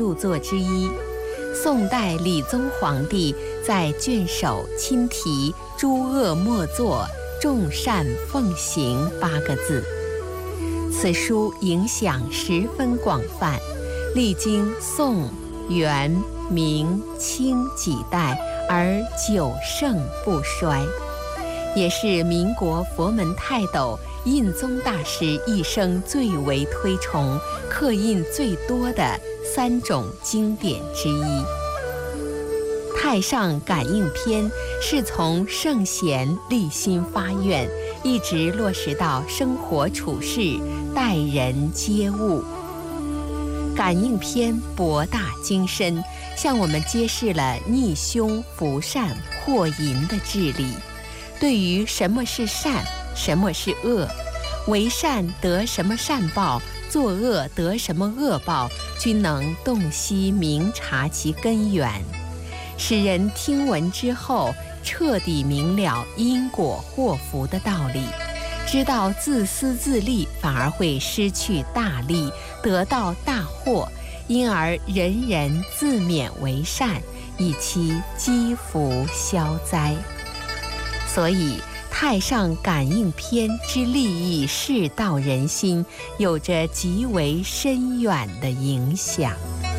著作之一。宋代理宗皇帝在卷首亲题“诸恶莫作，众善奉行”8个字。此书影响十分广泛，历经宋、元、明、清几代而久盛不衰，也是民国佛门泰斗印宗大师一生最为推崇、刻印最多的3种经典之一。太上感应篇是从圣贤立心发愿，一直落实到生活处事、待人接物。感应篇博大精深，向我们揭示了逆凶伏善祸淫的治理，对于什么是善，什么是恶，为善得什么善报，作恶得什么恶报，均能洞悉明察其根源，使人听闻之后彻底明了因果祸福的道理，知道自私自利反而会失去大利，得到大祸，因而人人自勉为善，以期积福消灾。所以太上感应篇之利益世道人心，有着极为深远的影响。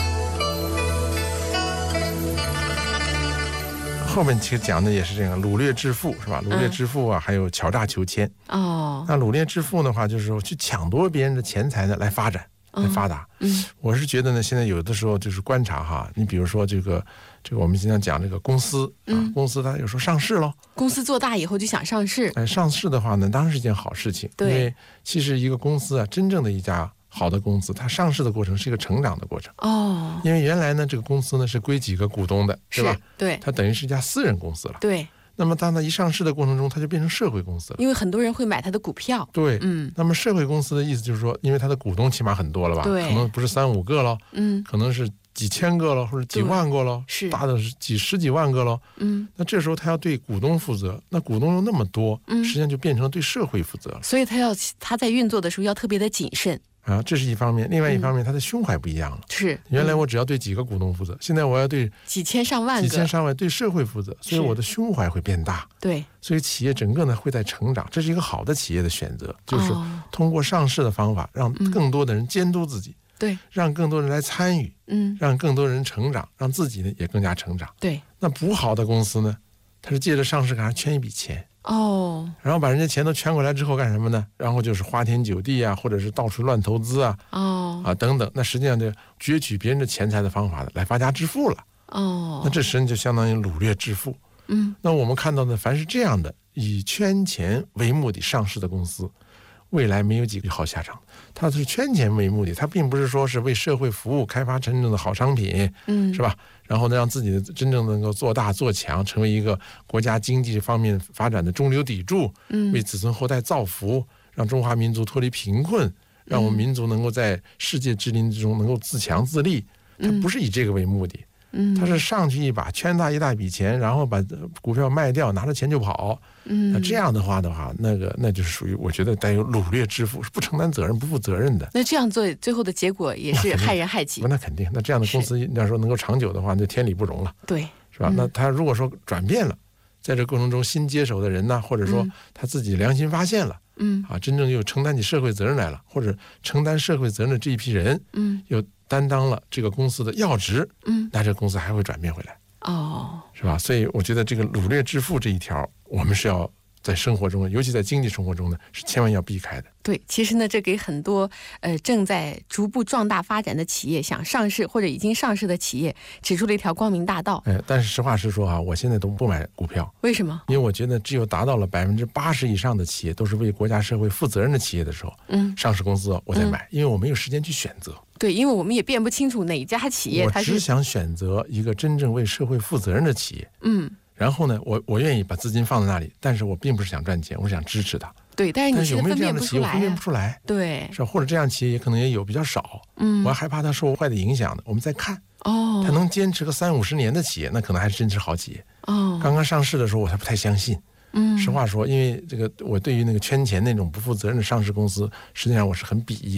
后面其实讲的也是这个掳掠致富，是吧？掳掠致富啊，还有巧诈求签。那掳掠致富的话，就是说去抢夺别人的钱财呢，来发展。来发达。我是觉得呢，现在有的时候就是观察哈，你比如说这个我们经常讲这个公司啊，公司它有时候上市了， 公司做大以后就想上市。 上市的话呢，当然是一件好事情。 对， 因为其实一个公司啊，真正的一家好的公司，它上市的过程是一个成长的过程。因为原来呢，这个公司呢是归几个股东的，是吧？对，它等于是一家私人公司了。对。那么当它一上市的过程中，它就变成社会公司了， 因为很多人会买它的股票。 对，那么社会公司的意思就是说，因为它的股东起码很多了吧？对，可能不是3、5个了，可能是几千个了，或者几万个了，是大的是十几万个了。那这时候他要对股东负责，那股东又那么多，实际上就变成了对社会负责了。 所以他在运作的时候要特别的谨慎。 这是一方面，另外一方面，他的胸怀不一样了。是，原来我只要对几个股东负责，现在我要对几千上万对社会负责，所以我的胸怀会变大。对，所以企业整个呢会在成长，这是一个好的企业的选择，就是通过上市的方法，让更多的人监督自己，对，让更多人来参与，让更多人成长，让自己呢也更加成长。对，那不好的公司呢，它是借着上市给它圈一笔钱。然后把人家钱都圈过来之后干什么呢？然后就是花天酒地啊，或者是到处乱投资啊，等等。那实际上就攫取别人的钱财的方法来发家致富了。那这实际上就相当于掳掠致富。那我们看到的，凡是这样的以圈钱为目的上市的公司，未来没有几个好下场。它是圈钱为目的，它并不是说是为社会服务，开发真正的好商品，是吧？然后呢，让自己的真正能够做大做强，成为一个国家经济方面发展的中流砥柱，为子孙后代造福，让中华民族脱离贫困，让我们民族能够在世界之林之中能够自强自立。它不是以这个为目的。他是上去一把圈大一大笔钱，然后把股票卖掉，拿着钱就跑。那这样的话，那就是属于我觉得带有掳掠致富，是不承担责任、不负责任的。 那这样做最后的结果也是害人害己。 那肯定，那这样的公司要说能够长久的话，那天理不容了。对，是吧？那他如果说转变了，在这过程中新接手的人呢，或者说他自己良心发现了，真正又承担起社会责任来了，或者承担社会责任的这一批人，又担当了这个公司的要职，那这个公司还会转变回来，是吧？所以我觉得这个掳掠致富这一条，我们是要在生活中，尤其在经济生活中呢，是千万要避开的。 对，其实呢，这给很多正在逐步壮大发展的企业，想上市或者已经上市的企业，指出了一条光明大道。 但是实话实说啊，我现在都不买股票。 为什么？ 因为我觉得只有达到了80%以上的企业都是为国家社会负责任的企业的时候，上市公司我再买，因为我没有时间去选择。 对，因为我们也辨不清楚哪家企业它是。 我只想选择一个真正为社会负责任的企业。然后呢，我愿意把资金放在那里，但是我并不是想赚钱，我想支持它。 对，但是你有没有这样的企业，我分辨不出来。 对， 是吧？或者这样企业也可能也有，比较少。我还害怕它受坏的影响呢。我们再看。它能坚持个30-50年的企业，那可能还是真是好企业。刚刚上市的时候，我还不太相信。实话说，因为这个我对于那个圈钱那种不负责任的上市公司，实际上我是很鄙夷的。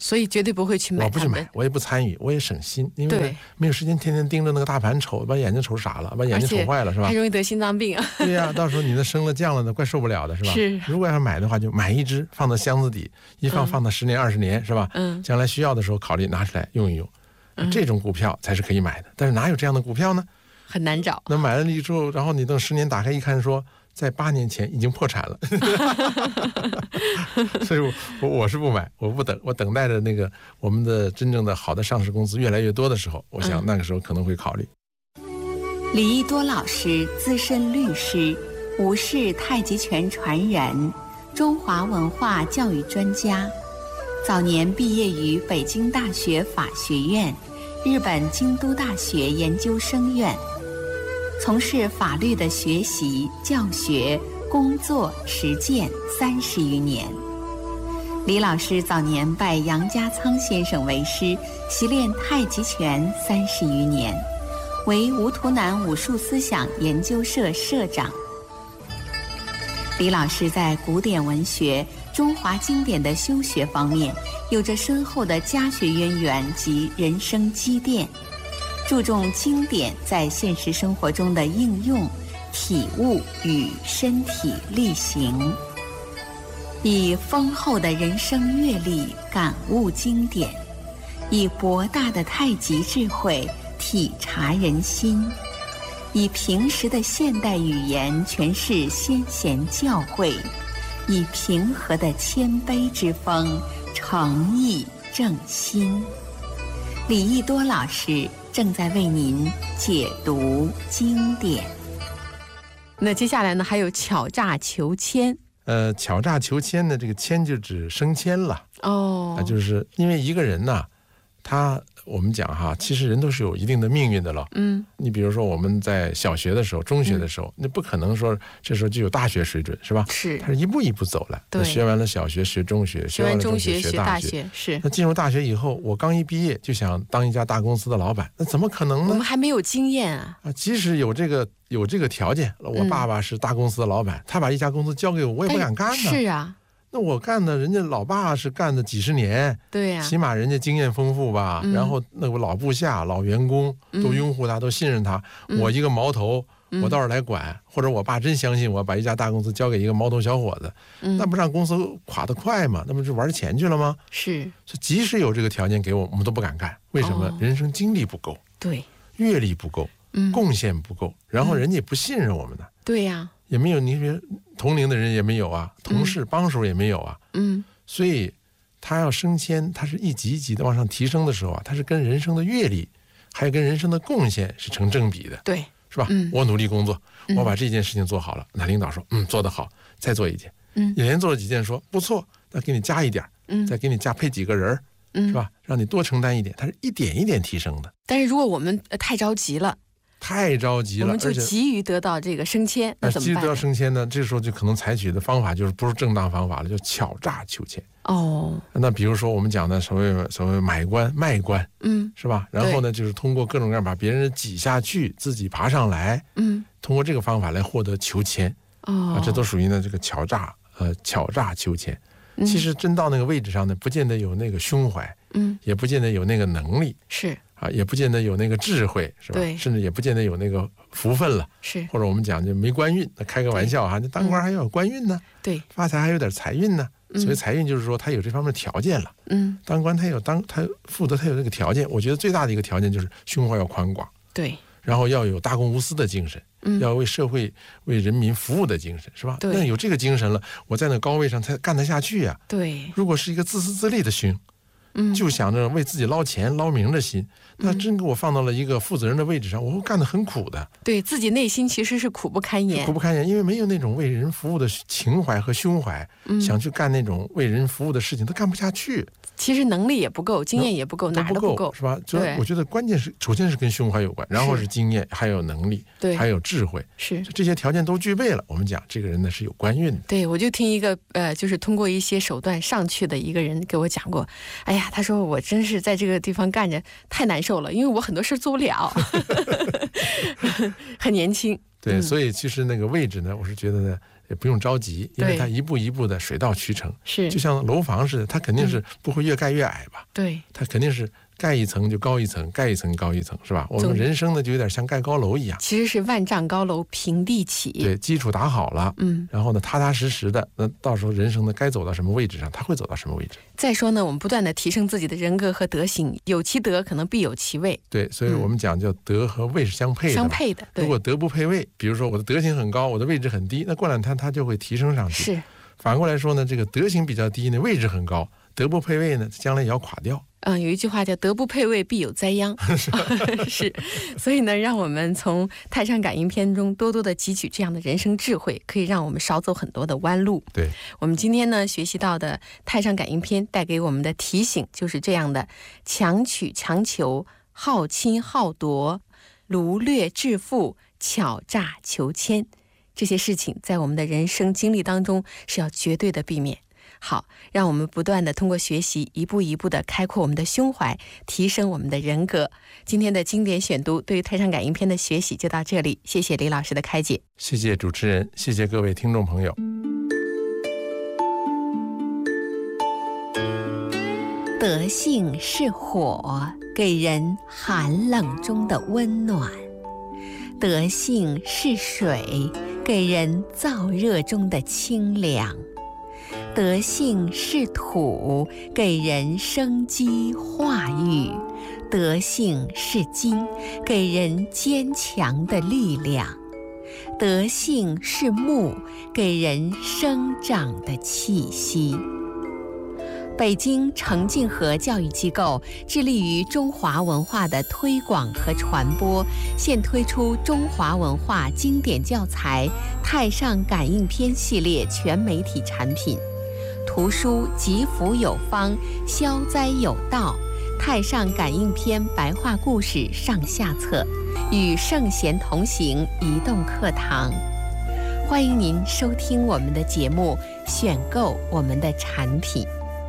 所以绝对不会去买。 我不去买，我也不参与，我也省心，因为没有时间天天盯着那个大盘瞅，把眼睛瞅傻了，把眼睛瞅坏了，是吧？ 还容易得心脏病啊。 对呀，到时候你那升了降了的，怪受不了的，是吧？ 是。 如果要买的话，就买一只放到箱子底，一放到10年20年，是吧？将来需要的时候考虑拿出来用一用。这种股票才是可以买的，但是哪有这样的股票呢？ 很难找。 那买了你之后，然后你等10年打开一看，说在8年前已经破产了。所以我是不买，我不等，我等待着那个我们的真正的好的上市公司越来越多的时候，我想那个时候可能会考虑。 李益多老师，资深律师，吴氏太极拳传人，中华文化教育专家，早年毕业于北京大学法学院、日本京都大学研究生院，从事法律的学习、教学、工作、实践30余年。李老师早年拜杨家仓先生为师，习练太极拳30余年，为吴图南武术思想研究社社长。李老师在古典文学、中华经典的修学方面有着深厚的家学渊源及人生积淀，注重经典在现实生活中的应用、体悟与身体力行，以丰厚的人生阅历感悟经典，以博大的太极智慧体察人心，以平实的现代语言诠释先贤教诲，以平和的谦卑之风诚意正心。李益多老师正在为您解读经典。那接下来呢，还有巧诈求签。 巧诈求签呢，这个签就指升迁了。就是因为一个人呢，我们讲哈，其实人都是有一定的命运的了。你比如说我们在小学的时候、中学的时候，那不可能说这时候就有大学水准，是吧？ 是， 他是一步一步走来。对，学完了小学学中学， 学完中学学大学，是。 那进入大学以后，我刚一毕业就想当一家大公司的老板，那怎么可能呢？ 我们还没有经验啊！ 即使有这个条件，我爸爸是大公司的老板，他把一家公司交给我，我也不敢干呢。 是啊。 那我干的，人家老爸是干的几十年， 对呀， 起码人家经验丰富吧。然后那个老部下、老员工都拥护他，都信任他。我一个毛头，我倒是来管，或者我爸真相信我，把一家大公司交给一个毛头小伙子，那不让公司垮得快吗？那不是玩钱去了吗？ 是。 即使有这个条件给我们都不敢干。为什么？人生经历不够， 对， 阅历不够，贡献不够，然后人家也不信任我们呢。 对呀。 也没有，你说同龄的人也没有啊，同事帮手也没有啊，所以他要升迁，他是一级一级的往上提升的时候啊，他是跟人生的阅历，还有跟人生的贡献是成正比的， 对， 是吧？我努力工作，我把这件事情做好了，那领导说，做得好，再做一件，你连做了几件，说不错，那给你加一点，再给你加配几个人，是吧？让你多承担一点，它是一点一点提升的。 但是如果我们太着急了。我们就急于得到这个升迁，那怎么办？急于得到升迁呢？这时候就可能采取的方法就是不是正当方法了，就巧诈求签。那比如说我们讲的所谓买官卖官，是吧？然后呢，就是通过各种各样把别人挤下去，自己爬上来，通过这个方法来获得求签。这都属于呢这个巧诈求签。其实真到那个位置上呢，不见得有那个胸怀，也不见得有那个能力， 是。 也不见得有那个智慧，是吧？ 对， 甚至也不见得有那个福分了， 是。 或者我们讲就没官运，开个玩笑哈，那当官还要有官运呢， 对， 发财还有点财运呢。所以财运就是说他有这方面的条件了，当官他有他负责他有这个条件。我觉得最大的一个条件就是胸怀要宽广， 对， 然后要有大公无私的精神，要为社会为人民服务的精神，是吧？ 对， 那有这个精神了，我在那高位上才干得下去呀。 对， 如果是一个自私自利的心。就想着为自己捞钱捞名的心，那真给我放到了一个负责人的位置上，我会干得很苦的。 对自己内心其实是苦不堪言， 因为没有那种为人服务的情怀和胸怀，想去干那种为人服务的事情，他干不下去。 其实能力也不够，经验也不够，哪儿都不够， 是吧？我觉得关键是首先是跟胸怀有关，然后是经验，还有能力， 对， 还有智慧， 是这些条件都具备了，我们讲这个人呢是有官运的。 对，我就听一个就是通过一些手段上去的一个人给我讲过，哎呀，他说我真是在这个地方干着太难受了，因为我很多事做不了，很年轻。 对，所以其实那个位置呢，我是觉得呢也不用着急，因为它一步一步的水到渠成， 是就像楼房似的，它肯定是不会越盖越矮吧？ 对， 它肯定是盖一层就高一层，盖一层高一层，是吧？我们人生呢就有点像盖高楼一样， 其实是万丈高楼平地起。 对，基础打好了，然后呢踏踏实实的，那到时候人生呢该走到什么位置上，它会走到什么位置。 再说呢，我们不断的提升自己的人格和德行，有其德可能必有其位。 对，所以我们讲叫德和位是相配的。 相配的。 如果德不配位，比如说我的德行很高，我的位置很低，那过两天它就会提升上去。 是。 反过来说呢，这个德行比较低呢，位置很高，德不配位呢，将来也要垮掉。 有一句话叫德不配位必有灾殃。是，所以呢，让我们从太上感应篇中多多的汲取这样的人生智慧，可以让我们少走很多的弯路。 对， 我们今天呢学习到的太上感应篇带给我们的提醒就是这样的：强取强求，好侵好夺，掳掠致富，巧诈求迁，这些事情在我们的人生经历当中是要绝对的避免。好，让我们不断的通过学习，一步一步的开阔我们的胸怀，提升我们的人格。今天的经典选读对于太上感应篇的学习就到这里，谢谢李老师的开解。 谢谢主持人，谢谢各位听众朋友。 德性是火，给人寒冷中的温暖；德性是水，给人燥热中的清凉；德性是土，给人生机化育；德性是金，给人坚强的力量；德性是木，给人生长的气息。北京程敬和教育机构致力于中华文化的推广和传播，现推出中华文化经典教材《太上感应篇》系列全媒体产品，图书集福有方，消灾有道，《太上感应篇》白话故事上下册，与圣贤同行移动课堂。欢迎您收听我们的节目，选购我们的产品。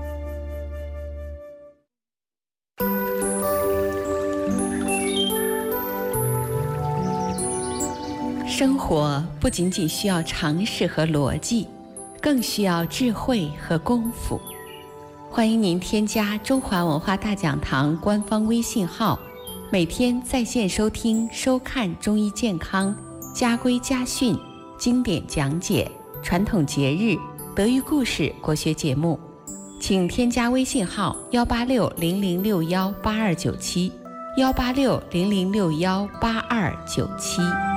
生活不仅仅需要常识和逻辑，更需要智慧和功夫。欢迎您添加中华文化大讲堂官方微信号，每天在线收听收看中医健康、家规家训、经典讲解、传统节日、德育故事、国学节目。请添加微信号18600618297，18600618297。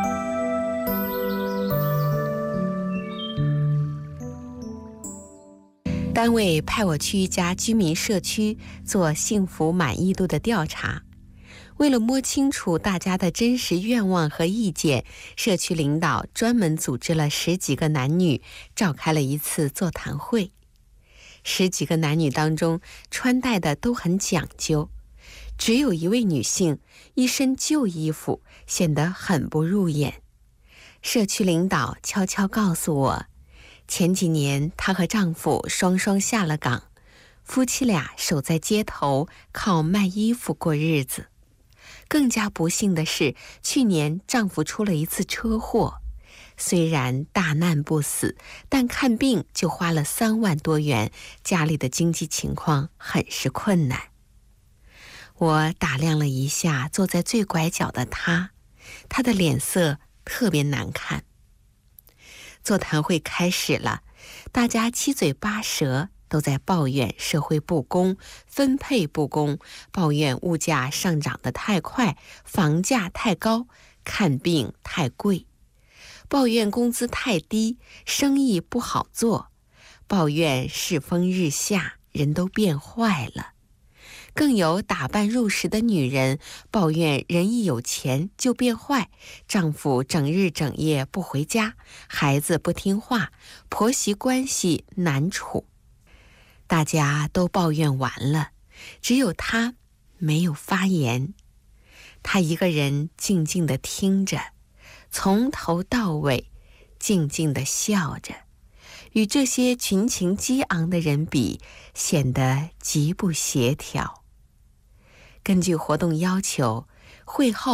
单位派我去一家居民社区做幸福满意度的调查，为了摸清楚大家的真实愿望和意见，社区领导专门组织了10几个男女，召开了一次座谈会。10几个男女当中，穿戴的都很讲究，只有一位女性一身旧衣服，显得很不入眼。社区领导悄悄告诉我，前几年她和丈夫双双下了岗，夫妻俩守在街头靠卖衣服过日子。更加不幸的是，去年丈夫出了一次车祸，虽然大难不死，但看病就花了3万多元，家里的经济情况很是困难。我打量了一下坐在最拐角的她的脸色特别难看。座谈会开始了，大家七嘴八舌，都在抱怨社会不公、分配不公，抱怨物价上涨得太快，房价太高，看病太贵，抱怨工资太低，生意不好做，抱怨世风日下，人都变坏了。更有打扮入时的女人抱怨人一有钱就变坏，丈夫整日整夜不回家，孩子不听话，婆媳关系难处。大家都抱怨完了，只有她没有发言。她一个人静静地听着，从头到尾静静地笑着，与这些群情激昂的人比，显得极不协调。根据活动要求，会后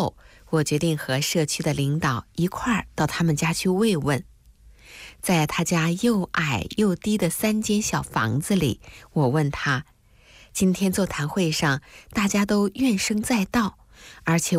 我决定和社区的领导一块儿到他们家去慰问。在他家又矮又低的3间小房子里，我问他，今天座谈会上大家都怨声载道，而且